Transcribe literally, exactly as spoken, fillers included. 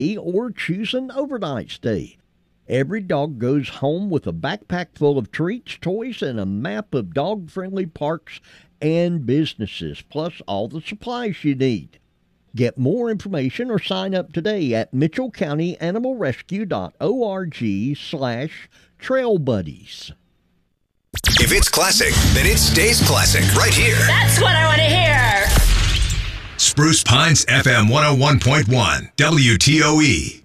or choose an overnight stay. Every dog goes home with a backpack full of treats, toys, and a map of dog-friendly parks and businesses, plus all the supplies you need. Get more information or sign up today at mitchell county animal rescue dot org slash trail buddies. If it's classic, then it stays classic right here. That's what I want to hear. Spruce Pines F M one oh one point one, W T O E.